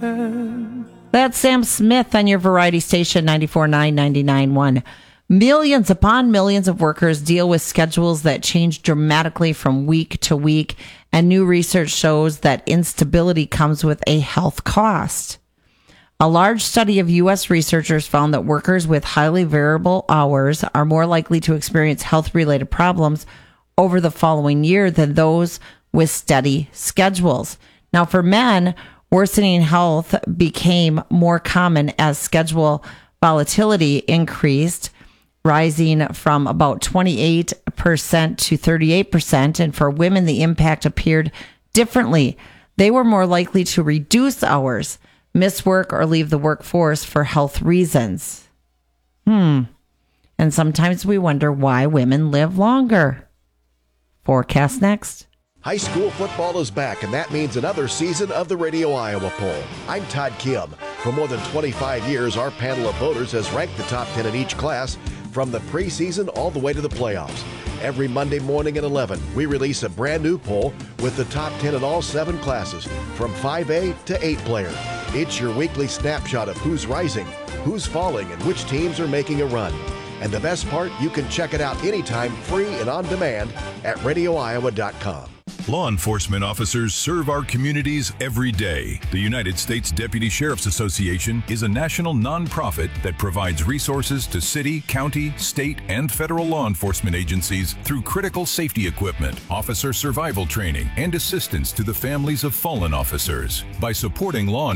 That's Sam Smith on your variety station 94.9, 99.1. Millions upon millions of workers deal with schedules that change dramatically from week to week, and new research shows that instability comes with a health cost. A large study of U.S. researchers found that workers with highly variable hours are more likely to experience health-related problems over the following year than those with steady schedules. Now, for men, worsening health became more common as schedule volatility increased, rising from about 28% to 38%. And for women, the impact appeared differently. They were more likely to reduce hours, miss work, or leave the workforce for health reasons. And sometimes we wonder why women live longer. Forecast next. High school football is back, and that means another season of the Radio Iowa Poll. I'm Todd Kim. For more than 25 years, our panel of voters has ranked the top 10 in each class from the preseason all the way to the playoffs. Every Monday morning at 11, we release a brand new poll with the top 10 in all 7 classes, from 5A to 8 player. It's your weekly snapshot of who's rising, who's falling, and which teams are making a run. And the best part, you can check it out anytime, free and on demand at radioiowa.com. Law enforcement officers serve our communities every day. The United States Deputy Sheriff's Association is a national nonprofit that provides resources to city, county, state, and federal law enforcement agencies through critical safety equipment, officer survival training, and assistance to the families of fallen officers. By supporting law